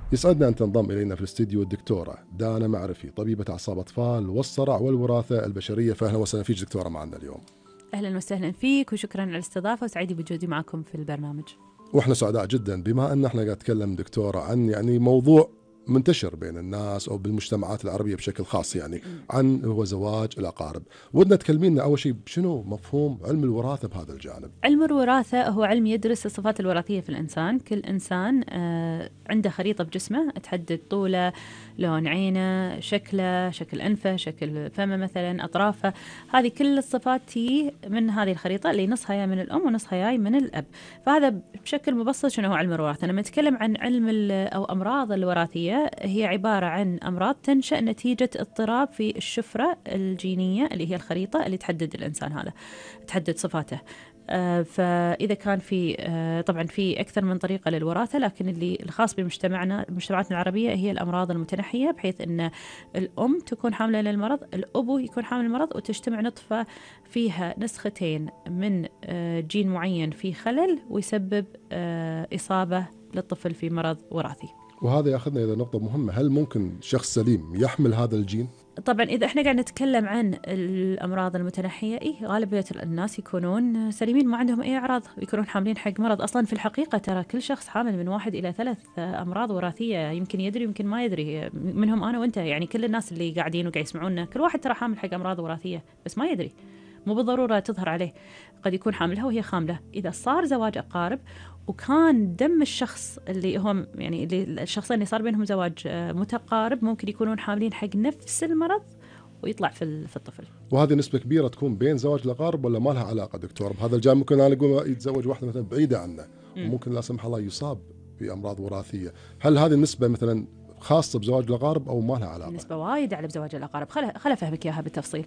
يسعدنا أن تنضم إلينا في الاستديو الدكتورة دانا معرفي، طبيبة أعصاب أطفال والصرع والوراثة البشرية. فأهلا وسهلا فيك دكتورة معنا اليوم. أهلا وسهلا فيك وشكرا على الاستضافة وسعيدة بوجودي معكم في البرنامج. وإحنا سعداء جدا بما أن إحنا قاعد نتكلم دكتورة عن موضوع منتشر بين الناس أو بالمجتمعات العربية بشكل خاص، عن هو زواج الأقارب. ودنا تكلمينا أول شيء شنو مفهوم علم الوراثة بهذا الجانب؟ علم الوراثة هو علم يدرس الصفات الوراثية في الإنسان. كل إنسان عنده خريطة بجسمه تحدد طوله، لون عينه، شكله، شكل أنفه، شكل فمه مثلا، أطرافه. هذه كل الصفات تي من هذه الخريطة اللي نصها جاي من الأم ونصها جاي من الأب. فهذا بشكل مبسط شنو هو علم الوراثة. لما نتكلم عن علم أو أمراض الوراثية، هي عبارة عن أمراض تنشأ نتيجة اضطراب في الشفرة الجينية اللي هي الخريطة اللي تحدد الإنسان هذا، تحدد صفاته. فإذا كان في طبعا في أكثر من طريقة للوراثة، لكن اللي الخاص بمجتمعاتنا العربية هي الأمراض المتنحية، بحيث أن الأم تكون حاملة للمرض، الأبو يكون حامل المرض، وتجتمع نطفة فيها نسختين من جين معين في خلل ويسبب إصابة للطفل في مرض وراثي. وهذا ياخذنا إلى نقطة مهمة، هل ممكن شخص سليم يحمل هذا الجين؟ طبعا إذا إحنا قاعد نتكلم عن الأمراض المتنحية، غالبية الناس يكونون سليمين، ما عندهم أي أعراض، يكونون حاملين حق مرض. أصلا في الحقيقة ترى كل شخص حامل من 1 إلى 3 أمراض وراثية، يمكن يدري يمكن ما يدري، منهم أنا وأنت. يعني كل الناس اللي قاعدين وقاعد يسمعونا كل واحد ترى حامل حق أمراض وراثية بس ما يدري، مو بالضرورة تظهر عليه، قد يكون حاملها وهي خاملة. إذا صار زواج أقارب وكان دم الشخص اللي هم يعني اللي الشخصين اللي صار بينهم زواج متقارب، ممكن يكونون حاملين حق نفس المرض ويطلع في الطفل. وهذه نسبة كبيرة تكون بين زواج الأقارب ولا ما لها علاقة دكتور بهذا الجانب؟ ممكن أنا أقول يتزوج واحدة مثلا بعيدة عنه وممكن لا سمح الله يصاب بأمراض وراثية، هل هذه النسبة مثلا خاصة بزواج الأقارب أو ما لها علاقة؟ نسبة وايد على بزواج الأقارب. خل أفهمك إياها بالتفصيل.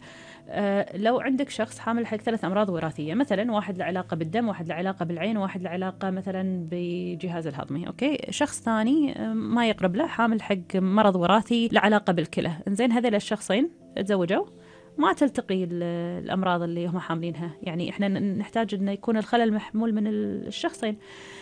لو عندك شخص حامل حق 3 أمراض وراثية، مثلا واحد له علاقة بالدم، واحد له علاقة بالعين، واحد له علاقة مثلا بالجهاز الهضمي، أوكي، شخص ثاني ما يقرب له حامل حق مرض وراثي له علاقة بالكلى، إنزين هذول الشخصين تزوجوا ما تلتقي الأمراض اللي هم حاملينها. يعني إحنا نحتاج إنه يكون الخلل محمول من الشخصين،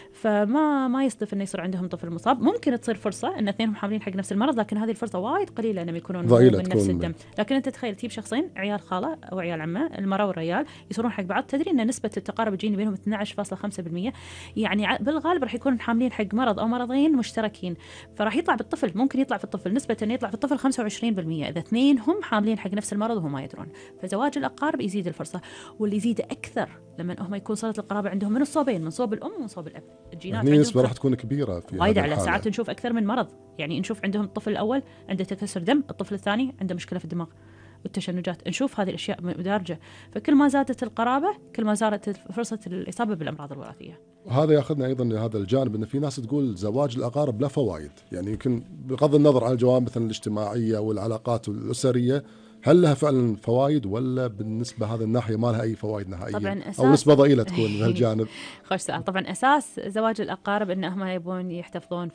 فما يصدف انه يصير عندهم طفل مصاب. ممكن تصير فرصه ان اثنينهم حاملين حق نفس المرض، لكن هذه الفرصه وايد قليله انهم يكونون من نفس الدم. لكن انت تخيل تجيب شخصين عيال خاله او عيال عمه، المراه والرجال يصيرون حق بعض، تدري ان نسبه التقارب الجيني بينهم 12.5%. يعني بالغالب راح يكونون حاملين حق مرض او مرضين مشتركين، فراح يطلع بالطفل، ممكن يطلع في الطفل نسبه انه يطلع في الطفل 25% اذا اثنينهم حاملين حق نفس المرض وهم ما يدرون. فزواج الاقارب يزيد الفرصه، واللي يزيد اكثر لما هم يكون صله القرابه عندهم من الصوبين، من صوب الام ومن صوب الاب. الجينات النسبة راح تكون كبيرة في وايد على ساعات نشوف أكثر من مرض. يعني نشوف عندهم الطفل الأول عنده تكسر دم، الطفل الثاني عنده مشكلة في الدماغ والتشنجات، نشوف هذه الأشياء مدارجة. فكل ما زادت القرابة كل ما زادت فرصة الإصابة بالأمراض الوراثية. وهذا ياخذنا أيضا لهذا الجانب، أن في ناس تقول زواج الأقارب لا فوائد، يعني يمكن بغض النظر عن الجوانب مثلا الاجتماعية والعلاقات الأسرية، هل لها فعلا فوائد ولا بالنسبة هذا الناحية ما لها أي فوائد نهائية أو نسبة ضئيلة تكون من هالجانب؟ خوش سؤال. طبعا أساس زواج الأقارب إنهم يبون يحتفظون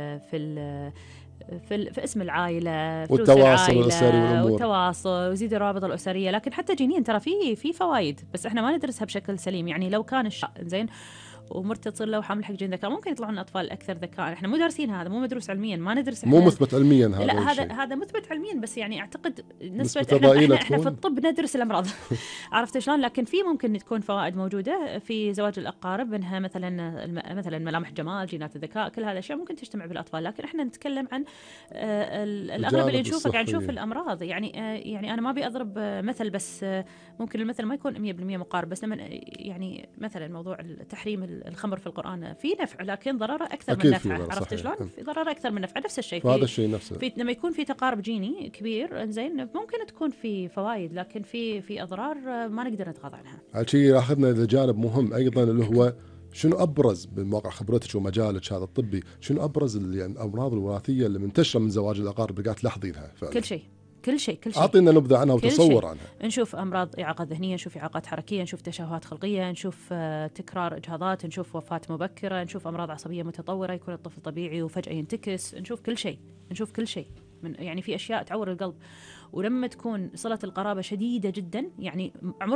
في اسم العائلة، والتواصل الأسري والأمور والتواصل ويزيد الروابط الأسرية. لكن حتى جينيا ترى في فوائد، بس احنا ما ندرسها بشكل سليم. يعني لو كان زين ومرته تصير له حامل حق جين ذكاء، ممكن يطلعون اطفال اكثر ذكاء. احنا مو دارسين هذا، مو مدروس علميا، ما ندرس، مو مثبت علميا هذا. لا هذا مثبت علميا، بس يعني اعتقد نسبة احنا في الطب ندرس الامراض عرفت شلون. لكن في ممكن تكون فوائد موجوده في زواج الاقارب، منها مثلا ملامح جمال، جينات الذكاء، كل هذا الاشياء ممكن تجتمع بالاطفال. لكن احنا نتكلم عن الاغلب اللي نشوفه قاعد نشوف الامراض. يعني انا ما ابي اضرب مثل، بس ممكن المثل ما يكون 100% مقارب. بس لما يعني مثلا موضوع تحريم الخمر في القرآن في نفع، لكن ضرره أكثر من نفعه. عرفت شلون؟ في ضرره أكثر من نفعه. نفس الشيء هذا الشيء نفسه لما يكون في تقارب جيني كبير، زين ممكن تكون في فوائد، لكن في أضرار ما نقدر نتغاضى عنها. هالشيء أخذنا إلى جانب مهم أيضا، اللي هو شنو أبرز من واقع خبرتك ومجالك هذا الطبي، شنو أبرز يعني الأمراض الوراثية اللي منتشرة من زواج الأقارب اللي قاعد تلاحظينها فعلا؟ كل شيء أعطينا نبذة عنها وتصور عنها. نشوف أمراض إعاقة ذهنية، نشوف إعاقات حركية، نشوف تشوهات خلقية، نشوف تكرار إجهاضات، نشوف وفاة مبكرة، نشوف أمراض عصبية متطورة يكون الطفل طبيعي وفجأة ينتكس، نشوف كل شيء يعني في أشياء تعور القلب. ولما تكون صلة القرابة شديدة جدا، يعني عمر